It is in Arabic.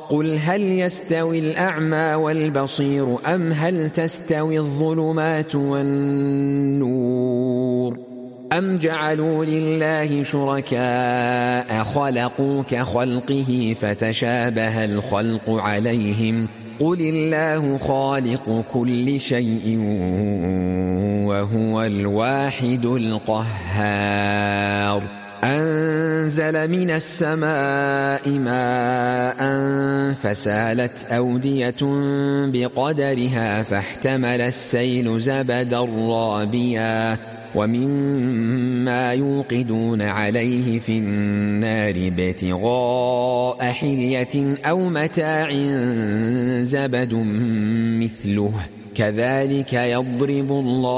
قل هل يستوي الأعمى والبصير أم هل تستوي الظلمات والنور أم جعلوا لله شركاء خلقوا كخلقه فتشابه الخلق عليهم قل الله خالق كل شيء وهو الواحد القهار أنزل من السماء ماء فسالت أودية بقدرها فاحتمل السيل زبدا رابيا ومما يوقدون عليه في النار ابتغاء حلية أو متاع زبد مثله كذلك يضرب الله